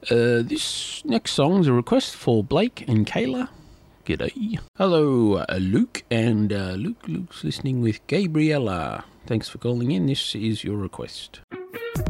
This next song's a request for Blake and Kayla. G'day. Hello, Luke, and Luke's listening with Gabriella. Thanks for calling in. This is your request.